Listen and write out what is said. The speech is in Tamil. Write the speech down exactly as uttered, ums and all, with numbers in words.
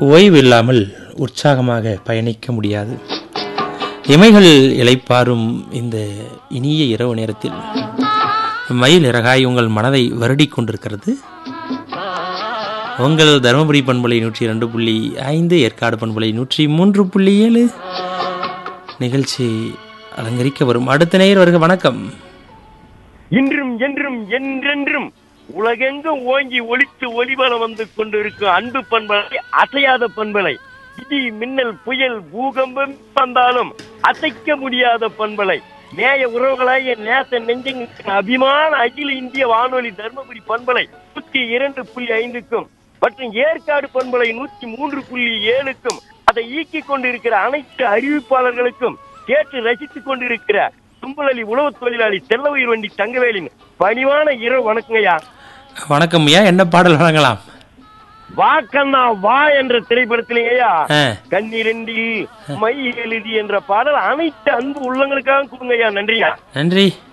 ஓய்வு இல்லாமல் உற்சாகமாக பயணிக்க முடியாது. இமைகள் இளைப்பாறும் இந்த இனிய இரவு நேரத்தில் மயில் இறகாய் உங்கள் மனதை வருடிக் கொண்டிருக்கிறது. உங்கள் தருமபுரி பண்பலை நூற்றி இரண்டு புள்ளி ஐந்து, ஏற்காடு பண்பலை நூற்றி மூன்று புள்ளி ஏழு நிகழ்ச்சி அலங்கரிக்க வரும் அடுத்த நேயர் வருக. வணக்கம். இன்றும் என்றும் என்றென்றும் உலகெங்கும் ஓங்கி ஒலித்து ஒலிபலம் வந்து கொண்டிருக்கும் அன்பு பண்பலை, அசையாத பண்பலை. இடி மின்னல் புயல் பூகம்பம் வந்தாலும் அசைக்க முடியாத பண்பலை. நேய உறவுகளாய நேச நெஞ்சங்களுக்கு அபிமான அகில இந்திய வானொலி தர்மபுரி பண்பலை நூற்றி இரண்டு புள்ளி ஐந்துக்கும் மற்றும் ஏற்காடு பண்பலை நூற்றி மூன்று புள்ளி ஏழுக்கும் அதை ஈக்கிக் கொண்டிருக்கிற அனைத்து அறிவிப்பாளர்களுக்கும் கேட்டு ரசித்துக் கொண்டிருக்கிற தும்பலி உழவு தொழிலாளி செல்லவுயிர் வண்டி தங்கவேலின் பணிவான இரவு வணக்கங்கய்யா. வணக்கம் ஐயா, என்ன பாடல் வழங்கலாம்? வா கண்ணா வா என்ற திரைப்படத்திலேயா கண்ணிரண்டில் மை எழுதி என்ற பாடல் அனைத்து அன்பு உள்ளங்களுக்காக கொடுங்கய்யா. நன்றியா. நன்றி.